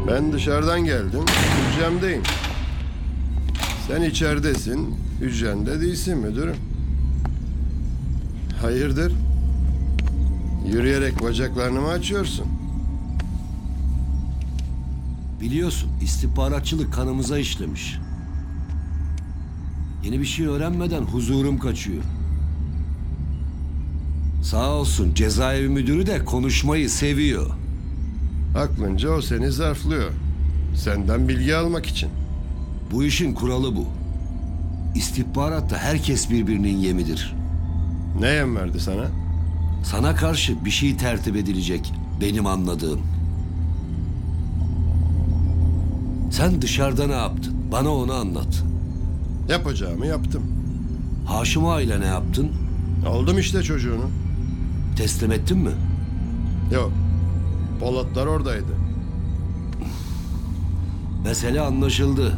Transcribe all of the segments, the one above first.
Ben dışarıdan geldim, hücremdeyim. Sen içeridesin, hücrende değilsin müdürüm. Hayırdır? Yürüyerek bacaklarını mı açıyorsun? Biliyorsun istihbaratçılık kanımıza işlemiş. Yeni bir şey öğrenmeden huzurum kaçıyor. Sağ olsun cezaevi müdürü de konuşmayı seviyor. Aklınca o seni zarflıyor. Senden bilgi almak için. Bu işin kuralı bu. İstihbaratta herkes birbirinin yemidir. Ne yem verdi sana? Sana karşı bir şey tertip edilecek benim anladığım. Sen dışarıda ne yaptın? Bana onu anlat. Yapacağımı yaptım. Haşim Ağa ile ne yaptın? Aldım işte çocuğunu. Teslim ettin mi? Yok. Polatlar oradaydı. Mesele anlaşıldı.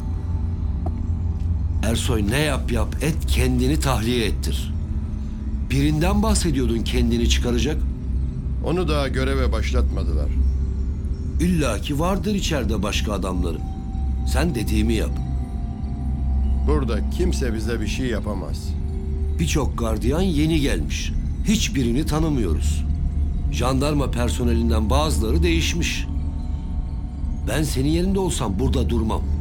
Ersoy ne yap yap et kendini tahliye ettir. Birinden bahsediyordun kendini çıkaracak. Onu daha göreve başlatmadılar. İlla ki vardır içeride başka adamların. Sen dediğimi yap. Burada kimse bize bir şey yapamaz. Birçok gardiyan yeni gelmiş. Hiçbirini tanımıyoruz. Jandarma personelinden bazıları değişmiş. Ben senin yerinde olsam burada durmam.